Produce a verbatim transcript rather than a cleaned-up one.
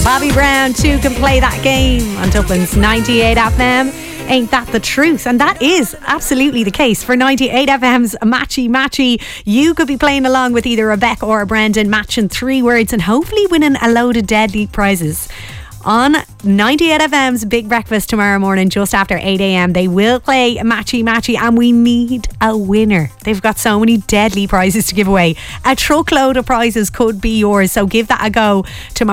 Bobby Brown too can play that game on Dublin's ninety-eight F M. Ain't that the truth? And that is absolutely the case for ninety-eight F M's Matchy Matchy. You could be playing along with either Rebecca or Brendan, matching three words and hopefully winning a load of deadly prizes. On ninety-eight F M's Big Breakfast tomorrow morning just after eight a.m. they will play Matchy Matchy and we need a winner. They've got so many deadly prizes to give away. A truckload of prizes could be yours, so give that a go tomorrow.